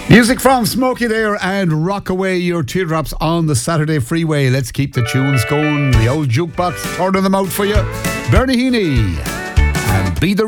Music from Smokey there and rock away your teardrops on the Saturday freeway. Let's keep the tunes going. The old jukebox, turning them out for you. Bernie Heaney and Be the